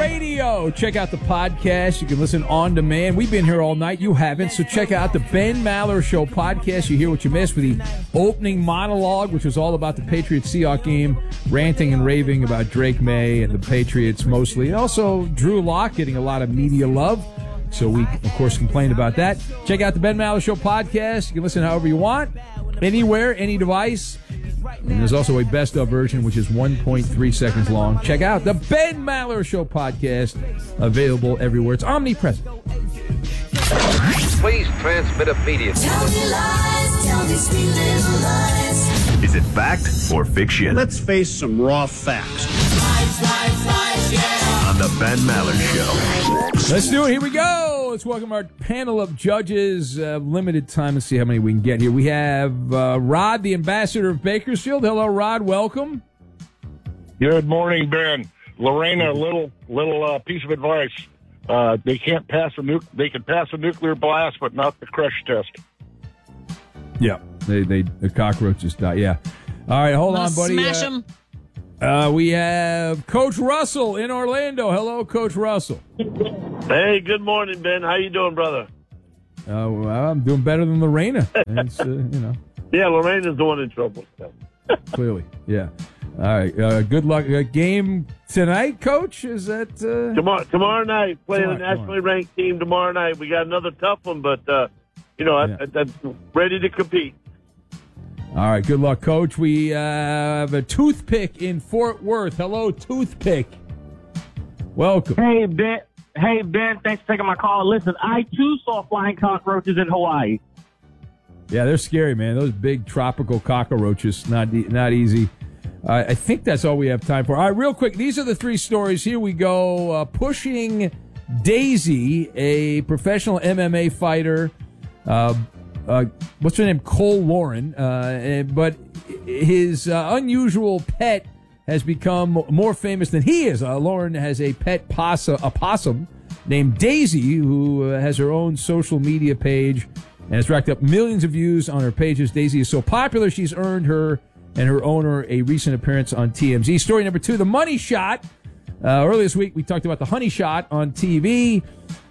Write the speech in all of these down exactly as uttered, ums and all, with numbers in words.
Radio. Check out the podcast. You can listen on demand. We've been here all night. You haven't. So check out the Ben Maller Show podcast. You hear what you missed with the opening monologue, which was all about the Patriots-Seahawks game, ranting and raving about Drake May and the Patriots mostly. And also Drew Lock getting a lot of media love. So we, of course, complained about that. Check out the Ben Maller Show podcast. You can listen however you want, anywhere, any device. And there's also a best-of version, which is one point three seconds long. Check out the Ben Maller Show podcast, available everywhere. It's omnipresent. Please transmit immediately. Tell me lies, tell me sweet little lies. Is it fact or fiction? Let's face some raw facts. Lies, lies, lies, yeah. On the Ben Maller Show. Let's do it. Here we go. Let's welcome our panel of judges. Uh, limited time. Let's see how many we can get here. We have uh, Rod, the ambassador of Bakersfield. Hello, Rod. Welcome. Good morning, Ben. Lorena, a little little uh, piece of advice. Uh, they can't pass a nuke. They can pass a nuclear blast, but not the crush test. Yeah, they they the cockroaches die. Yeah. All right, hold on, buddy. Smash uh, them. Uh, we have Coach Russell in Orlando. Hello, Coach Russell. Hey, good morning, Ben. How you doing, brother? Uh, well, I'm doing better than Lorena. It's, uh, you know. Yeah, Lorena's the one in trouble. Clearly, yeah. All right. Uh, good luck. Uh, game tonight, Coach. Is that uh... tomorrow? Tomorrow night, playing tomorrow, a nationally tomorrow. ranked team. Tomorrow night, we got another tough one, but uh, you know, Yeah. I, I, I'm ready to compete. All right, good luck, Coach. We uh, have a toothpick in Fort Worth. Hello, toothpick. Welcome. Hey, Ben. Hey, Ben. Thanks for taking my call. Listen, I, too, saw flying cockroaches in Hawaii. Yeah, they're scary, man. Those big tropical cockroaches, not e- not easy. Uh, I think that's all we have time for. All right, real quick, these are the three stories. Here we go. Uh, pushing Daisy, a professional M M A fighter, uh, Uh, what's her name? Cole Lauren. Uh, but his uh, unusual pet has become more famous than he is. Uh, Lauren has a pet possum, a possum named Daisy, who uh, has her own social media page and has racked up millions of views on her pages. Daisy is so popular, she's earned her and her owner a recent appearance on T M Z. Story number two, the money shot. Uh, earlier this week, we talked about the honey shot on T V,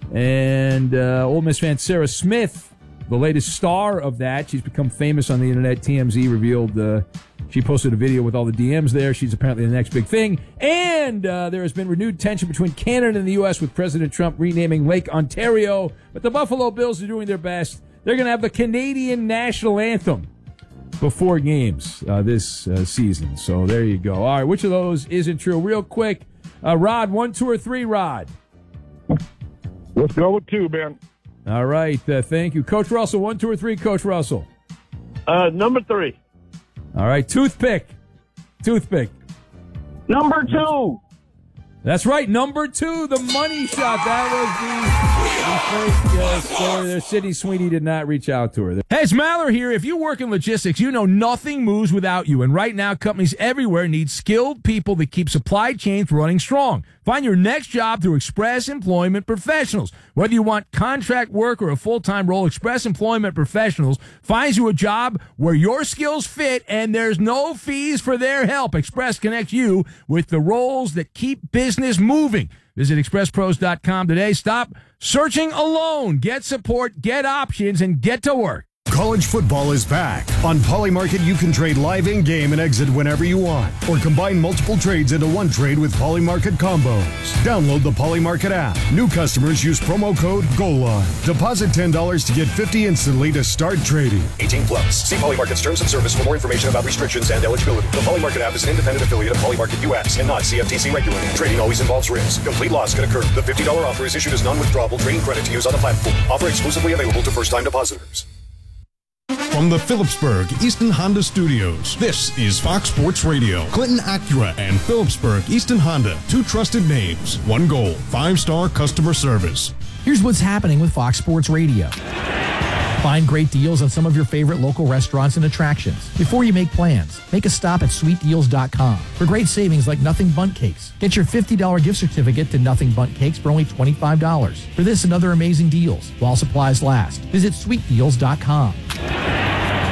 and uh, Ole Miss fan Sarah Smith, the latest star of that. She's become famous on the internet. T M Z revealed uh, she posted a video with all the D Ms there. She's apparently the next big thing. And uh, there has been renewed tension between Canada and the U S with President Trump renaming Lake Ontario. But the Buffalo Bills are doing their best. They're going to have the Canadian national anthem before games uh, this uh, season. So there you go. All right, which of those isn't true? Real quick, uh, Rod, one, two, or three, Rod? Let's go with two, Ben. All right, uh, thank you. Coach Russell, one, two, or three, Coach Russell? Uh, number three. All right, toothpick. Toothpick. Number two. That's right, number two, the money shot. That was the, the fake uh, story there. Sydney Sweeney did not reach out to her. Hey, it's Maller here. If you work in logistics, you know nothing moves without you. And right now, companies everywhere need skilled people that keep supply chains running strong. Find your next job through Express Employment Professionals. Whether you want contract work or a full-time role, Express Employment Professionals finds you a job where your skills fit and there's no fees for their help. Express connects you with the roles that keep business moving. Visit express pros dot com today. Stop searching alone. Get support, get options, and get to work. College football is back. On Polymarket, you can trade live in-game and exit whenever you want, or combine multiple trades into one trade with Polymarket combos. Download the Polymarket app. New customers use promo code GOALLINE. Deposit ten dollars to get fifty dollars instantly to start trading. eighteen plus. See Polymarket's terms and service for more information about restrictions and eligibility. The Polymarket app is an independent affiliate of Polymarket U S and not C F T C regulated. Trading always involves risk. Complete loss can occur. The fifty dollars offer is issued as non-withdrawable trading credit to use on the platform. Offer exclusively available to first-time depositors. From the Phillipsburg Easton Honda Studios, this is Fox Sports Radio. Clinton Acura and Phillipsburg Easton Honda, two trusted names, one goal, five-star customer service. Here's what's happening with Fox Sports Radio. Find great deals on some of your favorite local restaurants and attractions. Before you make plans, make a stop at sweet deals dot com for great savings like Nothing Bundt Cakes. Get your fifty dollars gift certificate to Nothing Bundt Cakes for only twenty-five dollars. For this and other amazing deals, while supplies last, visit sweet deals dot com.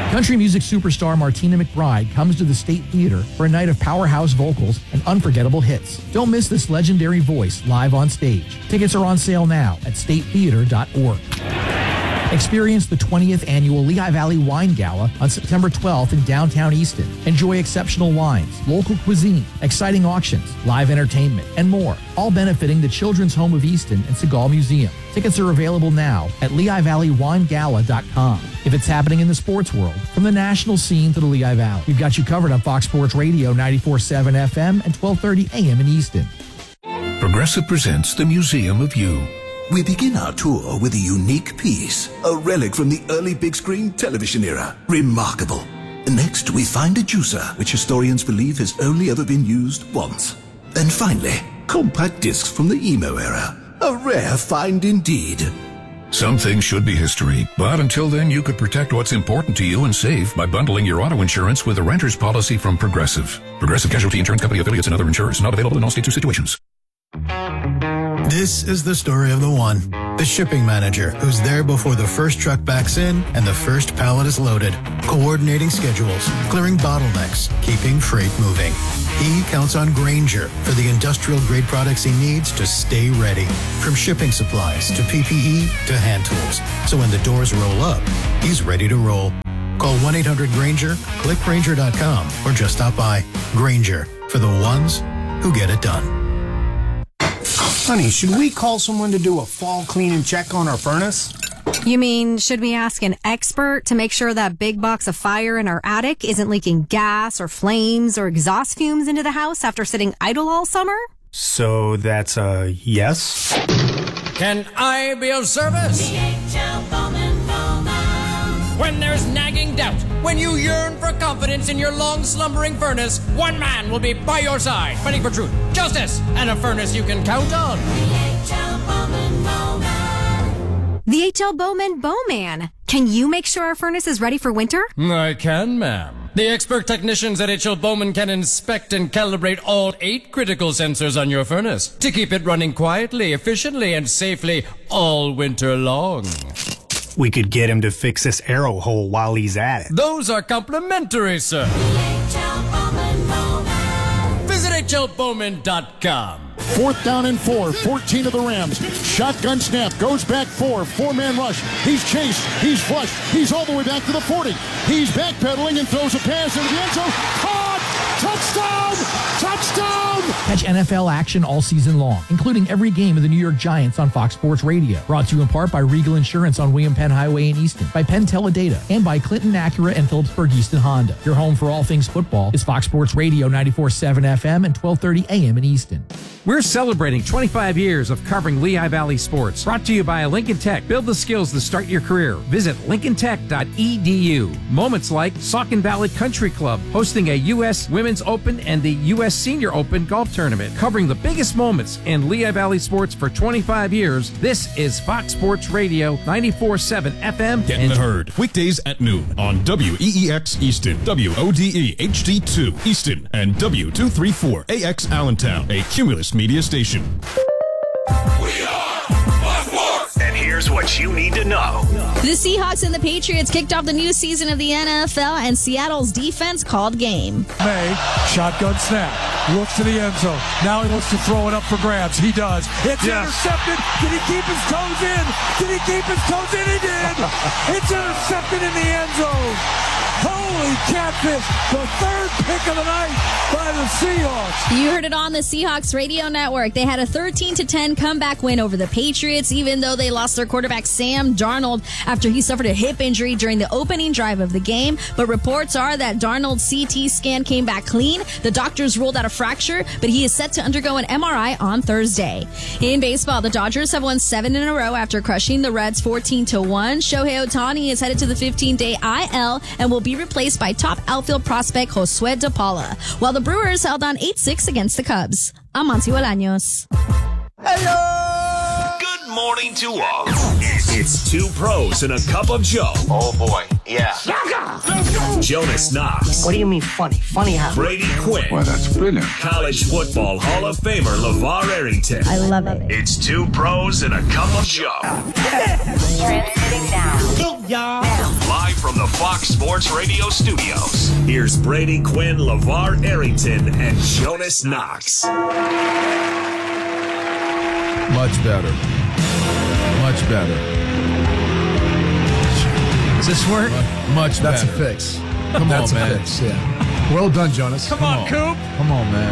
Country music superstar Martina McBride comes to the State Theater for a night of powerhouse vocals and unforgettable hits. Don't miss this legendary voice live on stage. Tickets are on sale now at state theater dot org. Experience the twentieth annual Lehigh Valley Wine Gala on September twelfth in downtown Easton. Enjoy exceptional wines, local cuisine, exciting auctions, live entertainment, and more, all benefiting the Children's Home of Easton and Segal Museum. Tickets are available now at lehigh valley wine gala dot com. If it's happening in the sports world, from the national scene to the Lehigh Valley, we've got you covered on Fox Sports Radio ninety-four point seven F M and twelve thirty A M in Easton. Progressive presents the Museum of You. We begin our tour with a unique piece, a relic from the early big screen television era. Remarkable. Next, we find a juicer, which historians believe has only ever been used once. And finally, compact discs from the emo era. A rare find indeed. Some things should be history, but until then you could protect what's important to you and save by bundling your auto insurance with a renter's policy from Progressive. Progressive Casualty Insurance Company affiliates and other insurers. Not available in all states or situations. This is the story of the one, the shipping manager who's there before the first truck backs in and the first pallet is loaded, coordinating schedules, clearing bottlenecks, keeping freight moving. He counts on Grainger for the industrial-grade products he needs to stay ready, from shipping supplies to P P E to hand tools. So when the doors roll up, he's ready to roll. Call one eight hundred Grainger, click Grainger dot com, or just stop by. Grainger, for the ones who get it done. Honey, should we call someone to do a fall clean and check on our furnace? You mean, should we ask an expert to make sure that big box of fire in our attic isn't leaking gas or flames or exhaust fumes into the house after sitting idle all summer? So that's a yes? Can I be of service? The H L Bowman Bowman. When there's nagging doubt, when you yearn for confidence in your long slumbering furnace, one man will be by your side, fighting for truth, justice, and a furnace you can count on. The H L Bowman Bowman. The H L Bowman Bowman. Can you make sure our furnace is ready for winter? I can, ma'am. The expert technicians at H L Bowman can inspect and calibrate all eight critical sensors on your furnace to keep it running quietly, efficiently, and safely all winter long. We could get him to fix this arrow hole while he's at it. Those are complimentary, sir. The H L Bowman Bowman. Visit H L Bowman dot com. Fourth down and four, fourteen of the Rams. Shotgun snap, goes back four, four-man rush. He's chased, he's flushed, he's all the way back to the forty. He's backpedaling and throws a pass into the end zone. Caught! Touchdown! Touchdown! Catch N F L action all season long, including every game of the New York Giants on Fox Sports Radio. Brought to you in part by Regal Insurance on William Penn Highway in Easton, by Penn Teledata, and by Clinton Acura and Phillipsburg Easton Honda. Your home for all things football is Fox Sports Radio ninety-four point seven F M and twelve thirty A M in Easton. We're celebrating twenty-five years of covering Lehigh Valley sports. Brought to you by Lincoln Tech. Build the skills to start your career. Visit lincoln tech dot e d u. Moments like Saucon Valley Country Club hosting a U S Women's Open and the U S Senior Open golf tournament. Covering the biggest moments in Lehigh Valley sports for twenty-five years. This is Fox Sports Radio ninety-four point seven F M. Get in the herd. Weekdays at noon on W E E X Easton, W O D E H D two Easton, and W two thirty-four A X Allentown, a Cumulus media station. We are Fox Sports. And here's what you need to know. The Seahawks and the Patriots kicked off the new season of the N F L, and Seattle's defense called game. May, shotgun snap, looks to the end zone. Now he looks to throw it up for grabs. He does. It's yes. intercepted. Did he keep his toes in? Did he keep his toes in? He did. It's intercepted in the end zone. Holy catfish, the third pick of the night by the Seahawks. You heard it on the Seahawks radio network. They had a thirteen to ten comeback win over the Patriots, even though they lost their quarterback Sam Darnold after he suffered a hip injury during the opening drive of the game. But reports are that Darnold's C T scan came back clean. The doctors ruled out a fracture, but he is set to undergo an M R I on Thursday. In baseball, the Dodgers have won seven in a row after crushing the Reds fourteen to one. Shohei Ohtani is headed to the fifteen-day I L and will be replaced by top outfield prospect Josue De Paula, while the Brewers held on eight six against the Cubs. I'm Monty Bolaños. Hello! Good Good morning to all. It's two pros and a cup of Joe. Oh, boy. Yeah. Jonas Knox. What do you mean funny? Funny how? Brady Quinn. Well, that's brilliant. College football Hall of Famer LeVar Arrington. I love it. It's two pros and a cup of Joe. Transmitting now. Live from the Fox Sports Radio studios. Here's Brady Quinn, LeVar Arrington, and Jonas Knox. Much better. Much better. Does this work? Much That's better. a fix. Come That's on, a man. fix, yeah. Well done, Jonas. Come, on, Coop. Come on, man.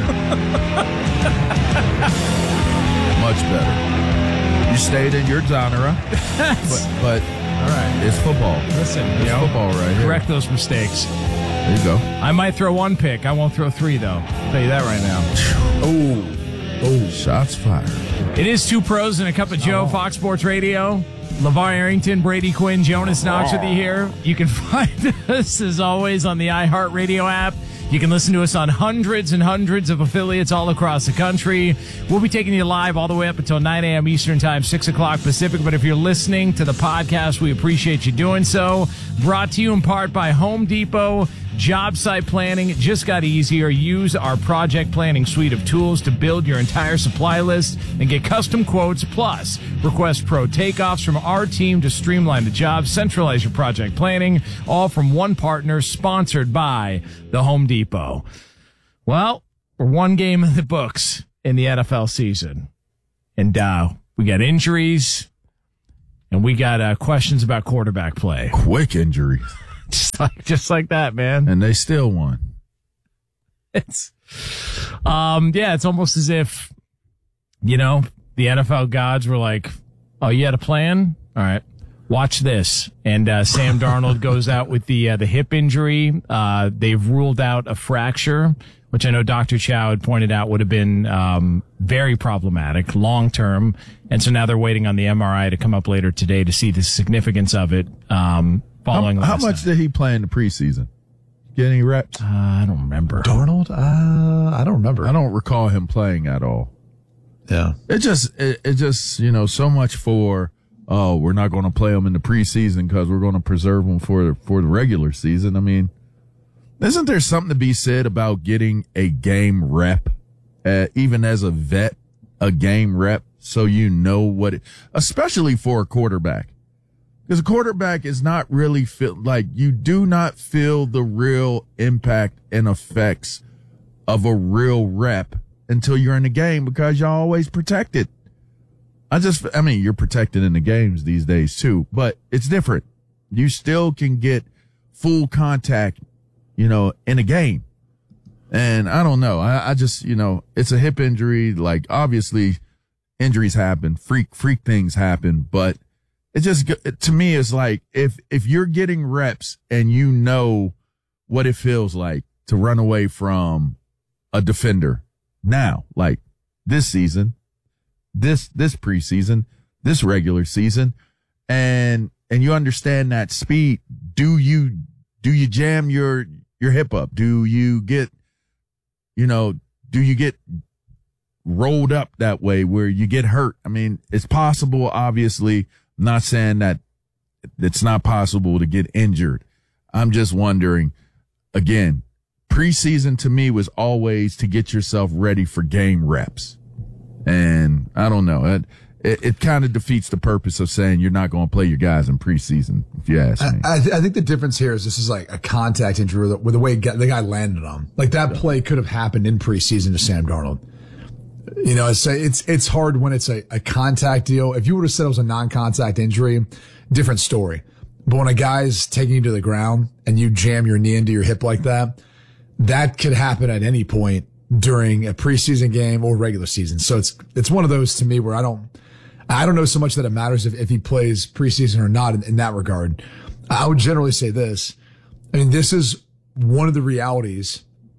Much better. You stayed in your genre, but, but all right, it's football. Listen, it's you know, football right here. correct those mistakes. There you go. I might throw one pick. I won't throw three, though. I'll tell you that right now. Oh, oh, shots fired. It is two pros and a cup of Joe, Fox Sports Radio. LeVar Arrington, Brady Quinn, Jonas Knox with you here. You can find us, as always, on the iHeartRadio app. You can listen to us on hundreds and hundreds of affiliates all across the country. We'll be taking you live all the way up until nine a.m. Eastern Time, six o'clock Pacific. But if you're listening to the podcast, we appreciate you doing so. Brought to you in part by Home Depot. Job site planning just got easier. Use our project planning suite of tools to build your entire supply list and get custom quotes. Plus, request pro takeoffs from our team to streamline the job, centralize your project planning, all from one partner, sponsored by the Home Depot. Well, we're one game in the books in the N F L season. And uh, we got injuries, and we got uh, questions about quarterback play. Quick injuries. Just like, just like that, man. And they still won. It's, um, yeah, it's almost as if, you know, the N F L gods were like, oh, you had a plan? All right, watch this. And, uh, Sam Darnold goes out with the, uh, the hip injury. Uh, they've ruled out a fracture, which I know Doctor Chow had pointed out would have been, um, very problematic long term. And so now they're waiting on the M R I to come up later today to see the significance of it. Um, Following how, how much did he play in the preseason? Get any reps? Uh, I don't remember. Darnold? Uh, I don't remember. I don't recall him playing at all. Yeah. It just, it, it just, you know, so much for, oh, we're not going to play him in the preseason because we're going to preserve him for, for the regular season. I mean, isn't there something to be said about getting a game rep, uh, even as a vet, a game rep, so you know what it, especially for a quarterback? Because a quarterback is not really feel like you do not feel the real impact and effects of a real rep until you're in the game because you're always protected. I just, I mean, you're protected in the games these days too, but it's different. You still can get full contact, you know, in a game. And I don't know. I, I just, you know, it's a hip injury. Like obviously injuries happen, freak, freak things happen, but it just, to me, is like if, if you're getting reps and you know what it feels like to run away from a defender now, like this season, this, this preseason, this regular season, and, and you understand that speed, do you, do you jam your, your hip up? Do you get, you know, do you get rolled up that way where you get hurt? I mean, it's possible, obviously. I'm not saying that it's not possible to get injured. I'm just wondering, again, preseason to me was always to get yourself ready for game reps. And I don't know. It, it, it kind of defeats the purpose of saying you're not going to play your guys in preseason, if you ask me. I, I think the difference here is this is like a contact injury with the, with the way the guy landed on. Like that yeah. play could have happened in preseason to Sam Darnold. You know, it's it's it's hard when it's a, a contact deal. If you would have said it was a non-contact injury, different story. But when a guy's taking you to the ground and you jam your knee into your hip like that, that could happen at any point during a preseason game or regular season. So it's it's one of those to me where I don't I don't know so much that it matters if, if he plays preseason or not in, in that regard. I would generally say this. I mean, this is one of the realities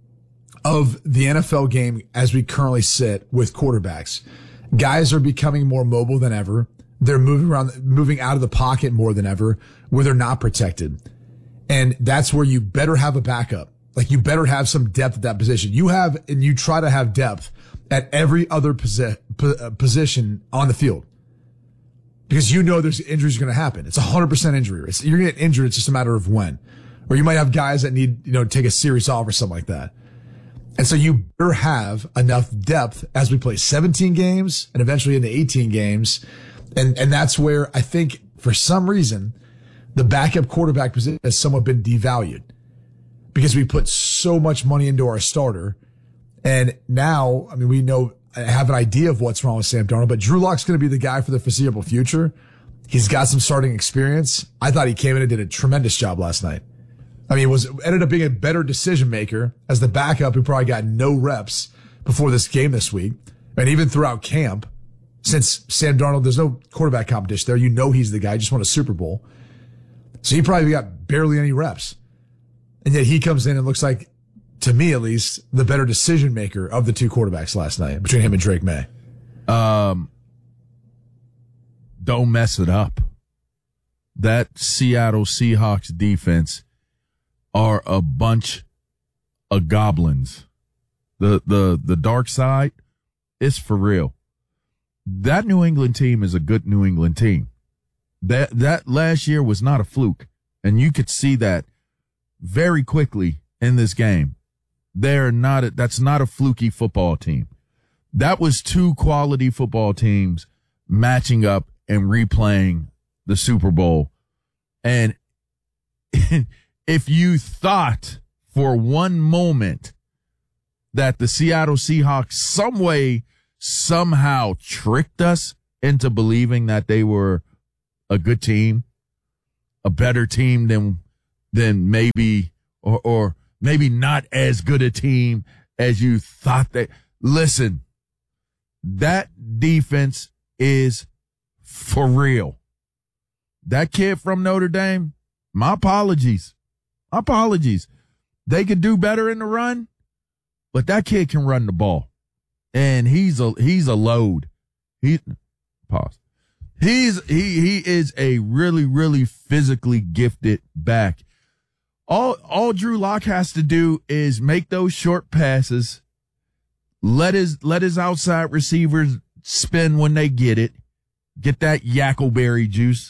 of the N F L game as we currently sit with quarterbacks. Guys are becoming more mobile than ever. They're moving around, moving out of the pocket more than ever where they're not protected. And that's where you better have a backup. Like you better have some depth at that position. You have, and you try to have depth at every other posi- position on the field. because you know there's injuries going to happen. It's a hundred percent injury. It's, you're going to get injured. It's just a matter of when, or you might have guys that need, you know, take a series off or something like that. And so you better have enough depth as we play seventeen games and eventually into eighteen games. And, and that's where I think for some reason the backup quarterback position has somewhat been devalued because we put so much money into our starter. And now, I mean, we know, I have an idea of what's wrong with Sam Darnold, but Drew Lock's going to be the guy for the foreseeable future. He's got some starting experience. I thought he came in and did a tremendous job last night. I mean, it was ended up being a better decision maker as the backup who probably got no reps before this game this week. And even throughout camp, since Sam Darnold, there's no quarterback competition there. You know he's the guy, just won a Super Bowl. So he probably got barely any reps. And yet he comes in and looks like, to me at least, the better decision maker of the two quarterbacks last night between him and Drake May. Um, don't mess it up. That Seattle Seahawks defense are a bunch of goblins. The the the dark side is for real. That New England team is a good New England team. That that last year was not a fluke, and you could see that very quickly in this game. They're not a, that's not a fluky football team. That was two quality football teams matching up and replaying the Super Bowl. And if you thought for one moment that the Seattle Seahawks some way, somehow tricked us into believing that they were a good team, a better team than, than maybe, or, or maybe not as good a team as you thought they, listen, that defense is for real. That kid from Notre Dame, my apologies. My apologies. They could do better in the run, but that kid can run the ball. And he's a he's a load. He pause. He's he he is a really, really physically gifted back. All all Drew Lock has to do is make those short passes, let his let his outside receivers spin when they get it, get that Yackleberry juice,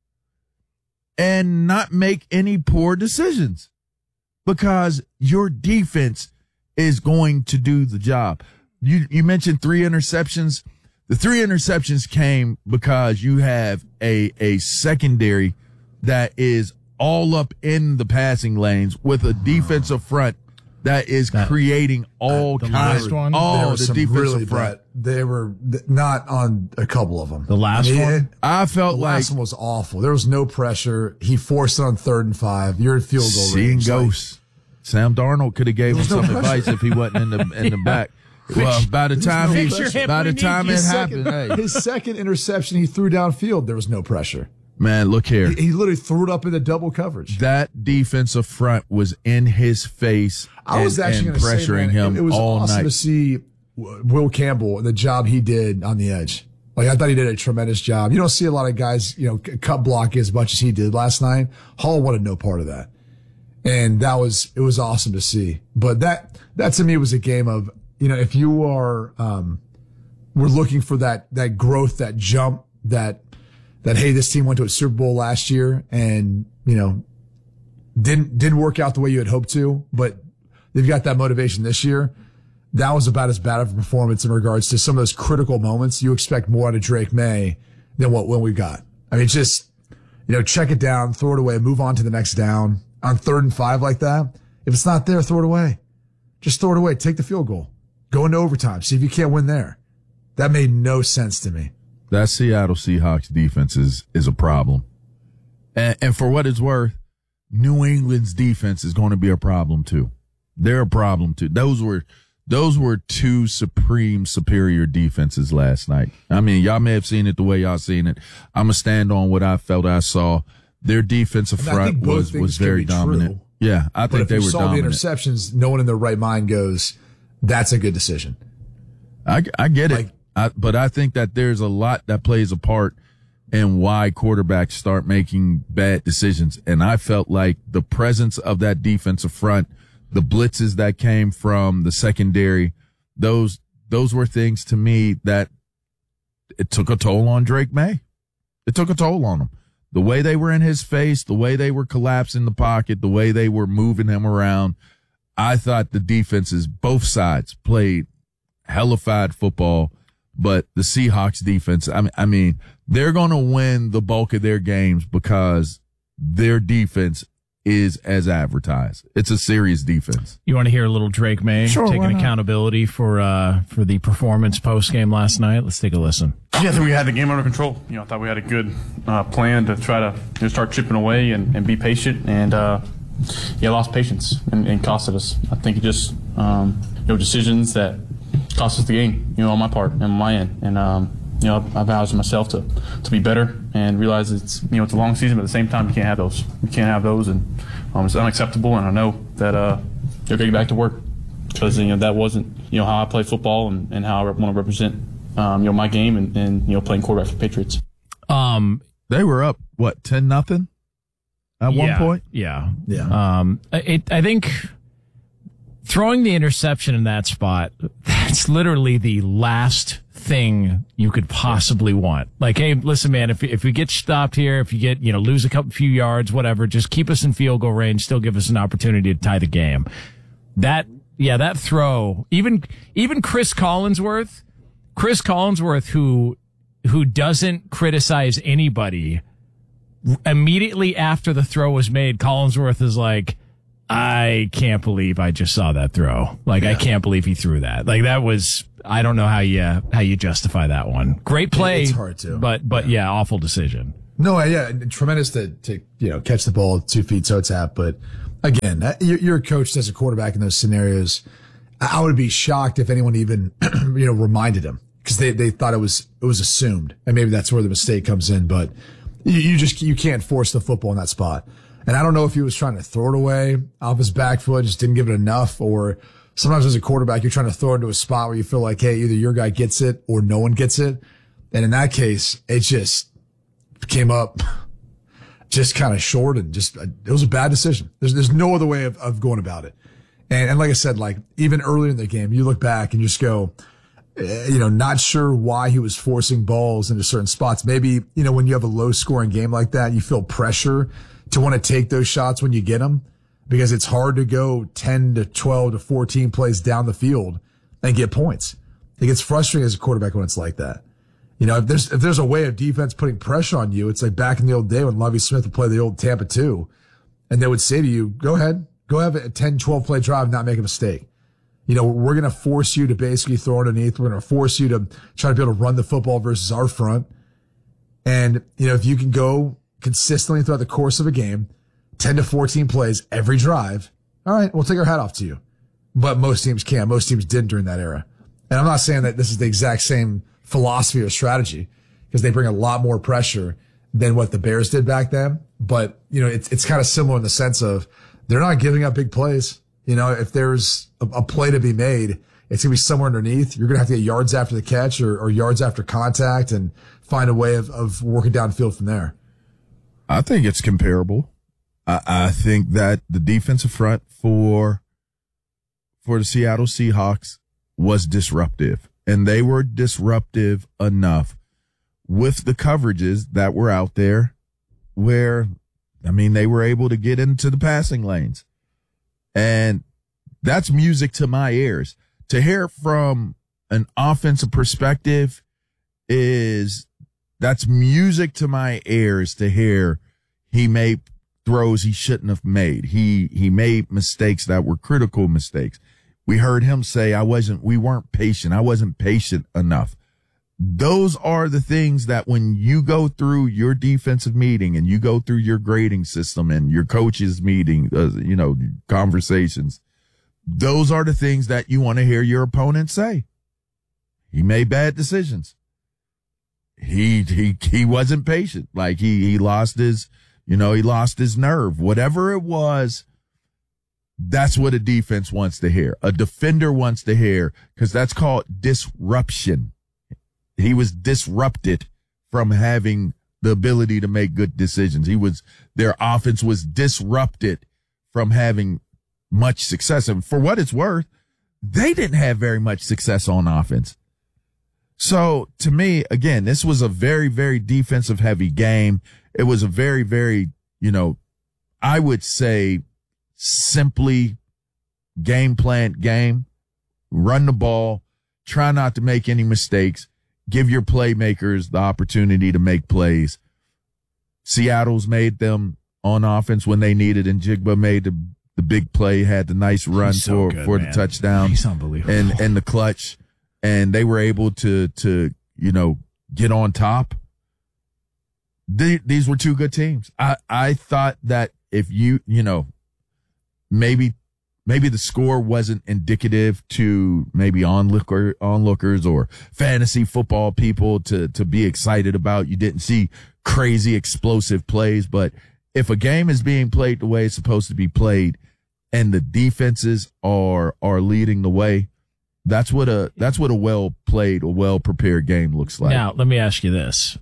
and not make any poor decisions, because your defense is going to do the job. You you mentioned three interceptions. The three interceptions came because you have a a secondary that is all up in the passing lanes with a defensive front that is that, creating all the kinds last one, all the defensive really front. Bad, they were not on a couple of them. The last I mean, one? It, I felt the like last one was awful. There was no pressure. He forced it on third and five. You're in field goal seeing range. ghosts. Like, Sam Darnold could have gave him some no advice if he wasn't in the in the back. Well, by the time no he, by the time it happened, second, hey. his second interception he threw downfield, there was no pressure. Man, look here. He, he literally threw it up into double coverage. That defensive front was in his face. I and, was actually and going to pressuring say, man, him it, it was all awesome night. to see Will Campbell and the job he did on the edge. Like, I thought he did a tremendous job. You don't see a lot of guys, you know, cut block as much as he did last night. Hall wanted no part of that. And that was, it was awesome to see. But that, that to me was a game of, you know, if you are, um, we're looking for that, that growth, that jump, that, that, hey, this team went to a Super Bowl last year and, you know, didn't, didn't work out the way you had hoped to, but they've got that motivation this year. That was about as bad of a performance in regards to some of those critical moments. You expect more out of Drake May than what, what we got. I mean, just, you know, check it down, throw it away, move on to the next down on third and five like that. If it's not there, throw it away. Just throw it away. Take the field goal. Go into overtime. See if you can't win there. That made no sense to me. That Seattle Seahawks defense is, is a problem. And, and for what it's worth, New England's defense is going to be a problem too. They're a problem too. Those were, those were two supreme superior defenses last night. I mean, y'all may have seen it the way y'all seen it. I'm going to stand on what I felt I saw. Their defensive front was, was very dominant. True. Yeah, I think they were dominant. If you saw the interceptions, no one in their right mind goes, that's a good decision. I, I get it. Like, I, but I think that there's a lot that plays a part in why quarterbacks start making bad decisions. And I felt like the presence of that defensive front, the blitzes that came from the secondary, those, those were things to me that it took a toll on Drake May. It took a toll on him. The way they were in his face, the way they were collapsing the pocket, the way they were moving him around, I thought the defenses, both sides, played hellified football. But the Seahawks defense, I mean, I mean they're going to win the bulk of their games because their defense is as advertised. It's a serious defense. You want to hear a little Drake May Sure, why taking not? accountability for uh, for the performance post game last night? Let's take a listen. Yeah, I think we had the game under control. You know, I thought we had a good uh, plan to try to you know, start chipping away and, and be patient. And uh, yeah, lost patience and, and costed us. I think it just um, you know decisions that cost us the game. You know, on my part and on my end. And um, you know, I vowed to myself to to be better and realize it's you know it's a long season, but at the same time you can't have those. You can't have those, and um, it's unacceptable. And I know that uh, you're getting back to work because you know that wasn't you know how I play football and, and how I want to represent um, you know my game and, and you know playing quarterback for the Patriots. Um, they were up what ten nothing at yeah, one point. Yeah, yeah. Um, it, I think throwing the interception in that spot, that's literally the last thing you could possibly want. Like, hey, listen, man, if if we get stopped here, if you get, you know, lose a couple few yards, whatever, just keep us in field goal range, still give us an opportunity to tie the game. That, yeah, that throw, even, even Chris Collinsworth, Chris Collinsworth, who, who doesn't criticize anybody, immediately after the throw was made, Collinsworth is like, I can't believe I just saw that throw. Like, yeah. I can't believe he threw that. Like, that was, I don't know how you, how you justify that one. Great play. It's hard to. But, but yeah, yeah awful decision. No, yeah, tremendous to, to, you know, catch the ball two feet toe tap. But again, you're a coach as a quarterback in those scenarios. I would be shocked if anyone even, you know, reminded him because they, they thought it was, it was assumed. And maybe that's where the mistake comes in. But you, you just, you can't force the football in that spot. And I don't know if he was trying to throw it away off his back foot, just didn't give it enough, or sometimes as a quarterback, you're trying to throw it into a spot where you feel like, hey, either your guy gets it or no one gets it. And in that case, it just came up just kind of short and just, it was a bad decision. There's, there's no other way of, of going about it. And, and like I said, like even earlier in the game, you look back and just go, you know, not sure why he was forcing balls into certain spots. Maybe, you know, when you have a low scoring game like that, you feel pressure to want to take those shots when you get them because it's hard to go ten to twelve to fourteen plays down the field and get points. It gets frustrating as a quarterback when it's like that. You know, if there's, if there's a way of defense putting pressure on you, it's like back in the old day when Lovie Smith would play the old Tampa two and they would say to you, go ahead, go have a ten, twelve play drive and not make a mistake. You know, we're going to force you to basically throw underneath. We're going to force you to try to be able to run the football versus our front. And, you know, if you can go consistently throughout the course of a game, ten to fourteen plays every drive, all right, we'll take our hat off to you. But most teams can. Most teams didn't during that era. And I'm not saying that this is the exact same philosophy or strategy because they bring a lot more pressure than what the Bears did back then. But, you know, it's, it's kind of similar in the sense of they're not giving up big plays. You know, if there's a, a play to be made, it's going to be somewhere underneath. You're going to have to get yards after the catch or, or yards after contact and find a way of, of working downfield from there. I think it's comparable. I, I think that the defensive front for for the Seattle Seahawks was disruptive, and they were disruptive enough with the coverages that were out there where, I mean, they were able to get into the passing lanes. And that's music to my ears. To hear from an offensive perspective is that's music to my ears to hear he made throws he shouldn't have made. He, he made mistakes that were critical mistakes. We heard him say, I wasn't, we weren't patient. I wasn't patient enough. Those are the things that when you go through your defensive meeting and you go through your grading system and your coaches meeting, uh, you know, conversations, those are the things that you want to hear your opponent say. He made bad decisions. He, he, he wasn't patient. Like he, he lost his, you know, he lost his nerve, whatever it was. That's what a defense wants to hear. A defender wants to hear because that's called disruption. He was disrupted from having the ability to make good decisions. He was, their offense was disrupted from having much success. And for what it's worth, they didn't have very much success on offense. So to me, again, this was a very, very defensive heavy game. It was a very, very, you know, I would say simply game plan game. Run the ball, try not to make any mistakes, give your playmakers the opportunity to make plays. Seattle's made them on offense when they needed, and Jigba made the, the big play, had the nice run He's so for, good, for man. the touchdown. He's unbelievable. And, and the clutch. And they were able to, to, you know, get on top. The, these were two good teams. I, I thought that if you, you know, maybe, maybe the score wasn't indicative to maybe onlooker, onlookers or fantasy football people to, to be excited about. You didn't see crazy explosive plays, but if a game is being played the way it's supposed to be played and the defenses are, are leading the way, that's what a, that's what a well played, a well prepared game looks like. Now, let me ask you this.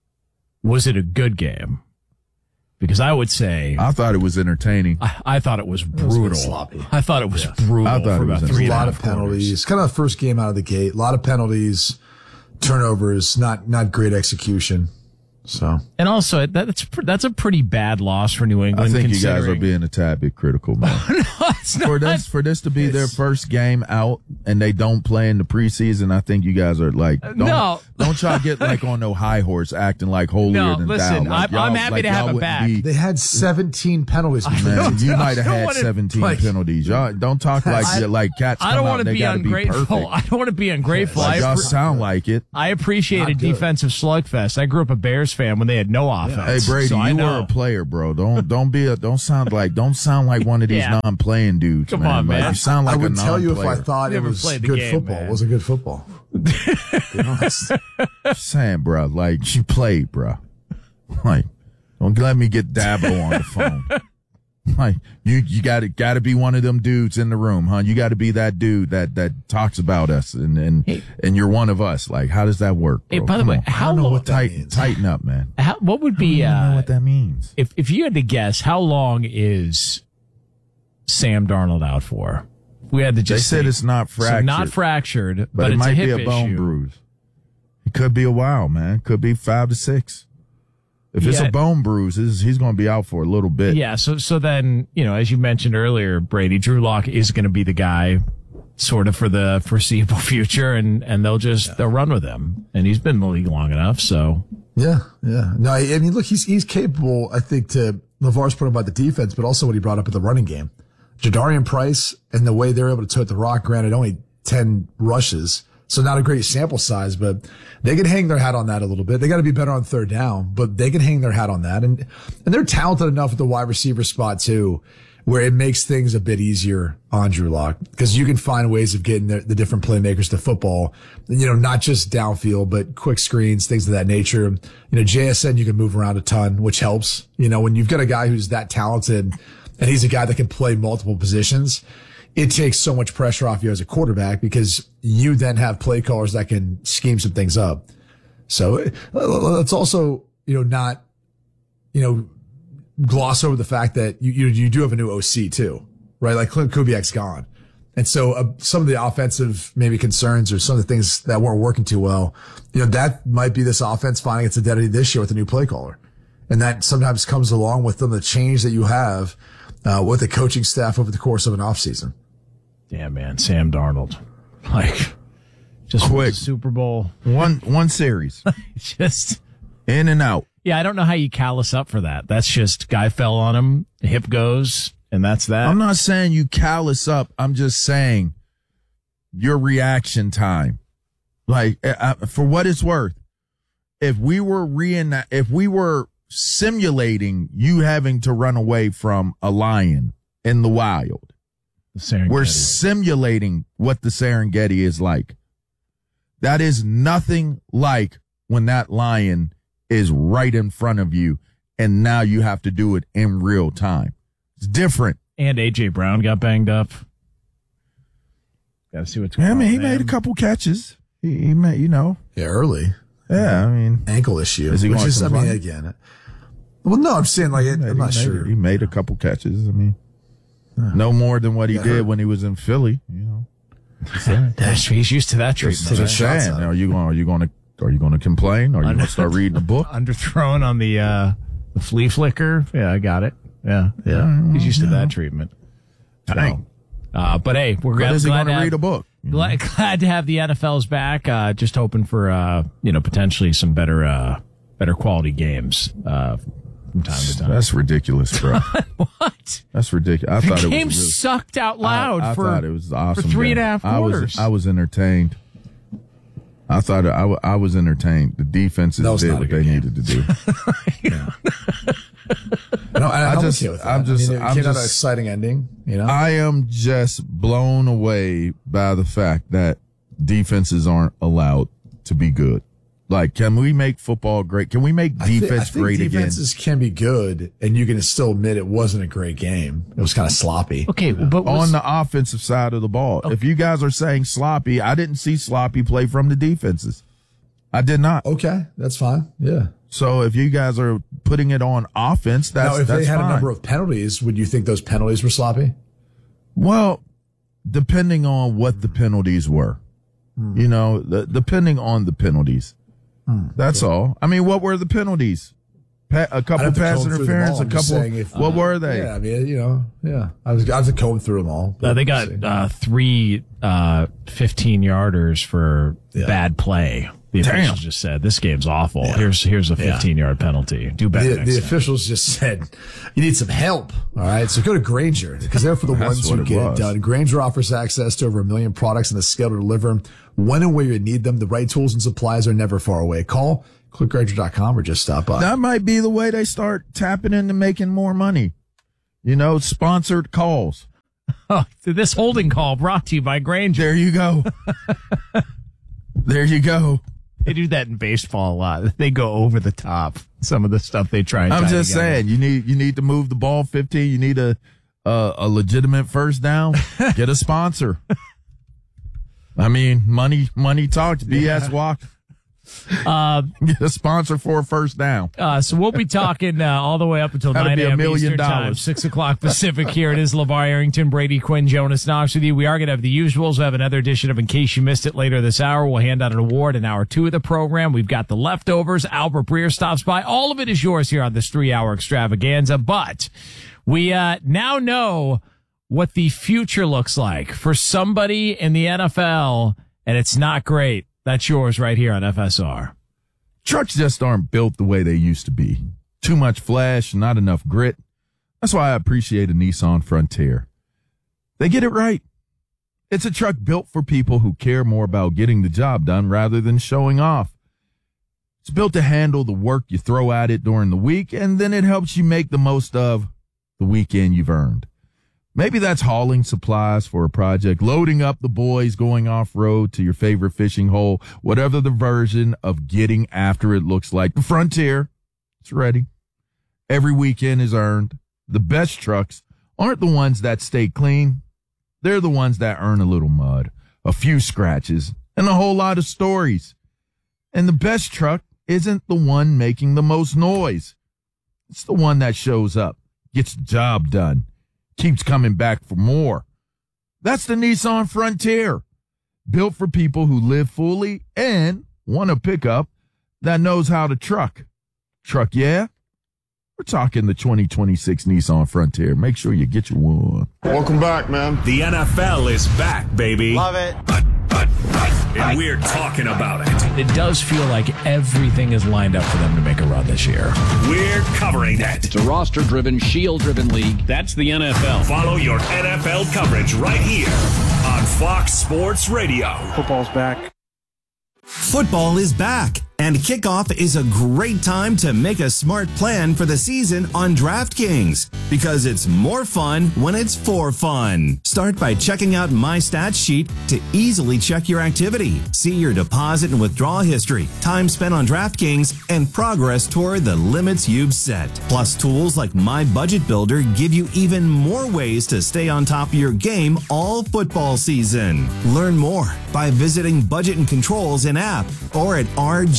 Was it a good game? Because I would say I thought it was entertaining. I, I thought it was brutal. It was a bit sloppy. I thought it was Yeah. brutal I thought for it about was three a and lot half of penalties. quarters. Kind of the first game out of the gate. A lot of penalties, turnovers, not not great execution. So And also, that's that's a pretty bad loss for New I England. think you guys are considering- being a tad bit critical, man. no, it's not. for this for this to be their first game out and they don't play in the preseason, I think you guys are like don't, No. don't try to get like on no high horse acting like holier No, than listen, thou. Like, I'm- I'm y'all- happy like, to have y'all it wouldn't back. be- they had seventeen penalties. Man, you might have I don't had wanna- seventeen like- penalties. Y'all don't talk like I- like cats. I come don't out want and to they be gotta ungrateful. perfect. I don't want to be ungrateful. Like, I, y'all appre- sound like it. I appreciate a Not good. defensive slugfest. I grew up a Bears fan when they had no offense. Hey Brady, so I you know. were a player, bro. Don't don't be a don't sound like don't sound like one of these Yeah. non-playing dudes. Come man. on, Like, man. you sound like I would a tell you if I non-player. thought it Never was played the good game, football. man. It was a good football. Be honest. Saying, bro, like you played, bro. Like, don't let me get Dabo on the phone. Like, you, you gotta, gotta be one of them dudes in the room, huh? You gotta be that dude that, that talks about us and, and, Hey. and you're one of us. Like, how does that work? Hey, bro? by the Come way, on. how I don't know long? what that Tighten, means. tighten up, man. How, what would I be don't know uh, what that means. if if you had to guess? How long is Sam Darnold out for? If we had to They just said think. it's not So fractured, not fractured, but, but it it's might a hip be a bone issue. bruise. It could be a while, man. Could be five to six. If it's Yeah. a bone bruise, he's, he's going to be out for a little bit. Yeah, so so then, you know, as you mentioned earlier, Brady, Drew Lock is going to be the guy sort of for the foreseeable future, and, and they'll just, they'll run with him. And he's been in the league long enough, so. Yeah, yeah. No, I I mean, look, he's he's capable. I think to LeVar's point about the defense, but also what he brought up at the running game. Jadarian Price and the way they're able to tote the rock. Granted, only ten rushes, so not a great sample size, but they can hang their hat on that a little bit. They got to be better on third down, but they can hang their hat on that, and and they're talented enough at the wide receiver spot too, where it makes things a bit easier on Drew Lock because you can find ways of getting the, the different playmakers to football, you know, not just downfield, but quick screens, things of that nature. You know, J S N, you can move around a ton, which helps, you know, when you've got a guy who's that talented and he's a guy that can play multiple positions, it takes so much pressure off you as a quarterback because you then have play callers that can scheme some things up. So uh, let's also, you know, not, you know, gloss over the fact that you, you, you do have a new O C too, right? Like Clint Kubiak's gone. And so uh, some of the offensive maybe concerns or some of the things that weren't working too well, you know, that might be this offense finding its identity this year with a new play caller. And that sometimes comes along with some of the change that you have uh, with the coaching staff over the course of an offseason. Yeah, man, Sam Darnold. Like, just Quick. won the Super Bowl. One, one series. Just. In and out. Yeah, I don't know how you callous up for that. That's just guy fell on him, hip goes, and that's that. I'm not saying you callous up. I'm just saying your reaction time. Like, uh, for what it's worth, if we were reenact, if we were simulating you having to run away from a lion in the wild, The Serengeti. we're simulating what the Serengeti is like. That is nothing like when that lion is right in front of you and now you have to do it in real time. It's different. And A J Brown got banged up. Got to see what's going Yeah, I on. mean, he man. made a couple catches. He, he made, you know. Yeah, early. Yeah, I mean. Ankle issue. Is he which going is, to I mean, run? again. Well, no, I'm saying like, it, He I'm not made- sure. He made a couple catches. I mean, no more than what he Got did hurt. when he was in Philly, you know. He's used to that treatment. Just saying. Are you going? Are you going to? Are you going to complain? Are you going to start reading a book? Underthrown on the uh, the flea flicker. Yeah, I got it. Yeah, yeah. He's used to that treatment. So, uh, but hey, we're But glad, is he glad going to have- read a book? Glad, glad to have the N F L's back. Uh, just hoping for uh, you know potentially some better uh, better quality games uh, from time to time. That's ridiculous, bro. What? That's ridiculous. I The thought it was game really, sucked out loud I, I for thought it was awesome for three game. and a half I was quarters. I was entertained. I thought I, wa- I was entertained. The defenses That was did not a what good they game. needed to do. No, I, I I'm just- okay with that. I'm just- I mean, it I'm came out just- an exciting ending. You know, I am just blown away by the fact that defenses aren't allowed to be good. Like, can we make football great? Can we make I thi- defense I think great defenses can be good, and you can still admit it wasn't a great game. It was kind of sloppy. Okay, but again? On the offensive side of the ball. If you guys are saying sloppy, I didn't see sloppy play from the defenses. I did not. Okay, that's fine. Yeah. So if you guys are putting it on offense, that's now, if that's they had fine. a number of penalties, would you think those penalties were sloppy? Well, depending on what the penalties were, Hmm. you know, the, depending on the penalties. Hmm. That's all. I mean, what were the penalties? Pa- a I'd couple have to pass comb through them interference, all. a I'm just couple. saying if- what uh, were they? Yeah, I mean, you know, yeah. I was I have to comb through them all. Uh, they got uh, three uh, fifteen yarders for bad play. The officials Damn. just said this game's awful. Here's here's a Yeah. fifteen yard penalty. Do better The, next the time. officials just said, you need some help. All right. So go to Granger because they're for the That's ones what who it get was. it done. Granger offers access to over a million products and the scale to deliver them when and where you need them. The right tools and supplies are never far away. Call, click Granger dot com or just stop by. That might be the way they start tapping into making more money. You know, sponsored calls. Oh, this holding call brought to you by Granger. There you go. There you go. They do that in baseball a lot. They go over the top. Some of the stuff they try. And I'm tie just together. saying, you need you need to move the ball fifteen. You need a a, a legitimate first down. Get a sponsor. I mean, money money talks. B S walk. Uh, Get a sponsor for a first down. Uh, so we'll be talking uh, all the way up until That'd nine be a a.m. million Eastern time, dollars. six o'clock Pacific here. It is LeVar Arrington, Brady Quinn, Jonas Knox with you. We are going to have the usuals. We'll have another edition of In Case You Missed It later this hour. We'll hand out an award in hour two of the program. We've got the leftovers. Albert Breer stops by. All of it is yours here on this three-hour extravaganza. But we uh, now know what the future looks like for somebody in the N F L, and it's not great. That's yours right here on F S R. Trucks just aren't built the way they used to be. Too much flash, not enough grit. That's why I appreciate a Nissan Frontier. They get it right. It's a truck built for people who care more about getting the job done rather than showing off. It's built to handle the work you throw at it during the week, and then it helps you make the most of the weekend you've earned. Maybe that's hauling supplies for a project, loading up the boys, going off-road to your favorite fishing hole, whatever the version of getting after it looks like. The Frontier, it's ready. Every weekend is earned. The best trucks aren't the ones that stay clean. They're the ones that earn a little mud, a few scratches, and a whole lot of stories. And the best truck isn't the one making the most noise. It's the one that shows up, gets the job done, keeps coming back for more. That's the Nissan Frontier, built for people who live fully and want a pickup that knows how to truck. Truck, yeah? We're talking the twenty twenty-six Nissan Frontier. Make sure you get your one. Welcome back, man. The N F L is back, baby. Love it. And we're talking about it. It does feel like everything is lined up for them to make a run this year. We're covering it. It's a roster-driven, shield-driven league. That's the N F L. Follow your N F L coverage right here on Fox Sports Radio. Football's back. Football is back, and kickoff is a great time to make a smart plan for the season on DraftKings, because it's more fun when it's for fun. Start by checking out My Stats Sheet to easily check your activity, see your deposit and withdrawal history, time spent on DraftKings, and progress toward the limits you've set. Plus, tools like My Budget Builder give you even more ways to stay on top of your game all football season. Learn more by visiting Budget and Controls in app or at R G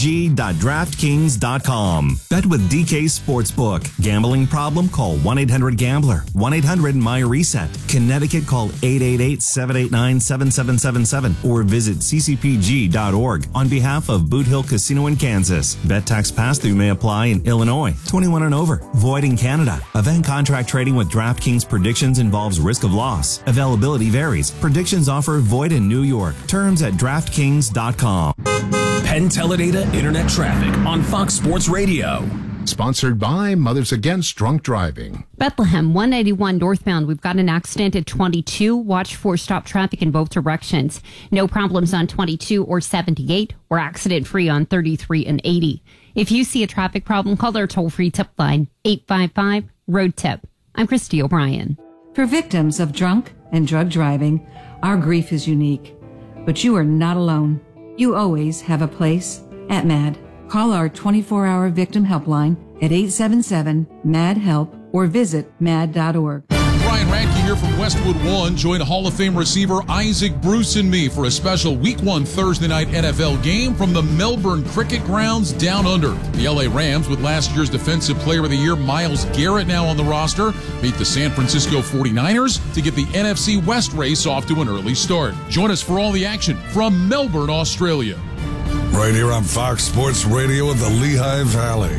g dot draft kings dot com. Bet with D K Sportsbook. Gambling problem? Call one eight hundred gambler. one eight hundred M Y reset. Connecticut, call eight eight eight, seven eight nine, seven seven seven seven or visit c c p g dot org on behalf of Boot Hill Casino in Kansas. Bet tax pass-through may apply in Illinois. twenty-one and over. Void in Canada. Event contract trading with DraftKings predictions involves risk of loss. Availability varies. Predictions offer void in New York. Terms at draft kings dot com. Penn Teledata Internet Traffic on Fox Sports Radio. Sponsored by Mothers Against Drunk Driving. Bethlehem, one eighty-one northbound. We've got an accident at twenty-two. Watch for stop traffic in both directions. No problems on twenty-two or seventy-eight. We're accident free on thirty-three and eighty. If you see a traffic problem, call our toll-free tip line, eight five five, road tip. I'm Christy O'Brien. For victims of drunk and drug driving, our grief is unique. But you are not alone. You always have a place at M A D. Call our twenty-four hour victim helpline at eight seven seven, M A D, HELP or visit M A D dot org. Brian Radke here from Westwood One. Join Hall of Fame receiver Isaac Bruce and me for a special Week one Thursday night N F L game from the Melbourne Cricket Grounds down under. The L A Rams, with last year's Defensive Player of the Year Myles Garrett now on the roster, meet the San Francisco forty-niners to get the N F C West race off to an early start. Join us for all the action from Melbourne, Australia. Right here on Fox Sports Radio in the Lehigh Valley.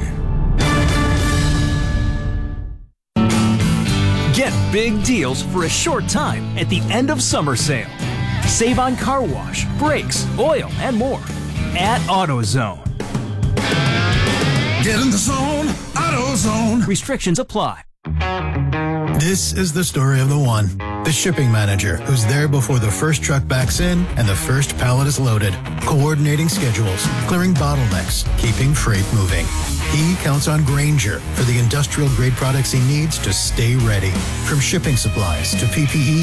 Get big deals for a short time at the end of summer sale. Save on car wash, brakes, oil, and more at AutoZone. Get in the zone, AutoZone. Restrictions apply. This is the story of the one, the shipping manager who's there before the first truck backs in and the first pallet is loaded, coordinating schedules, clearing bottlenecks, keeping freight moving. He counts on Grainger for the industrial grade products he needs to stay ready. From shipping supplies to P P E